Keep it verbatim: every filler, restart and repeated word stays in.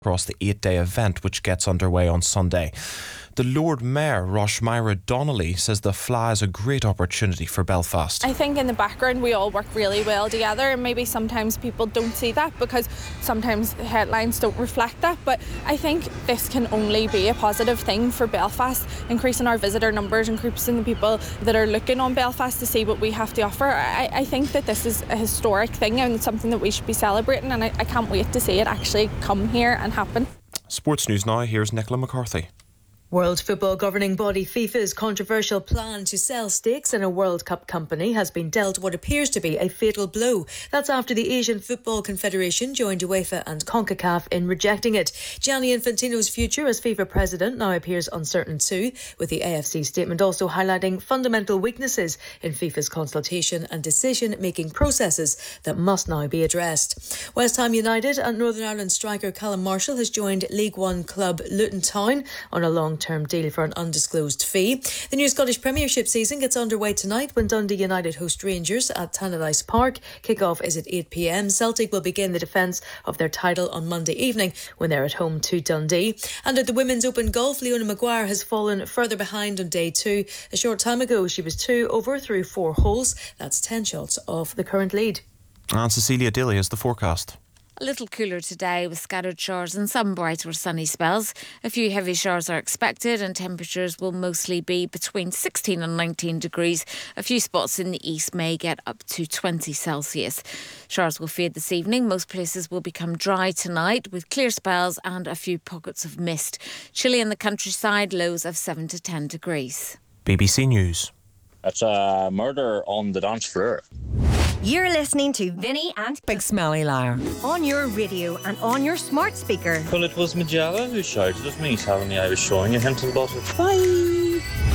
across the eight-day event, which gets underway on Sunday. The Lord Mayor, Roshmira Donnelly, says the F L A is a great opportunity for Belfast. I think in the background we all work really well together, and maybe sometimes people don't see that because sometimes the headlines don't reflect that, but I think this can only be a positive thing for Belfast, increasing our visitor numbers, increasing the people that are looking on Belfast to see what we have to offer. I, I think that this is a historic thing and something that we should be celebrating, and I, I can't wait to see it actually come here and happen. Sports News now, here's Nicola McCarthy. World football governing body FIFA's controversial plan to sell stakes in a World Cup company has been dealt what appears to be a fatal blow. That's after the Asian Football Confederation joined UEFA and CONCACAF in rejecting it. Gianni Infantino's future as FIFA president now appears uncertain too, with the A F C statement also highlighting fundamental weaknesses in FIFA's consultation and decision-making processes that must now be addressed. West Ham United and Northern Ireland striker Callum Marshall has joined League One club Luton Town on a long term deal for an undisclosed fee. The new Scottish Premiership season gets underway tonight when Dundee United host Rangers at Tannadice Park. Kick-off is at eight p m. Celtic will begin the defence of their title on Monday evening when they're at home to Dundee. And at the Women's Open Golf, Leona Maguire has fallen further behind on day two. A short time ago, she was two over through four holes. That's ten shots off the current lead. And Cecilia Daly has the forecast. A little cooler today with scattered showers and some brighter sunny spells. A few heavy showers are expected and temperatures will mostly be between sixteen and nineteen degrees. A few spots in the east may get up to twenty Celsius. Showers will fade this evening. Most places will become dry tonight with clear spells and a few pockets of mist. Chilly in the countryside, lows of seven to ten degrees. B B C News. It's a murder on the dance floor. You're listening to Vinny and Big Smelly Liar on your radio and on your smart speaker. Well, it was Majella who shouted at me telling me I was showing a hint of the butter. Bye.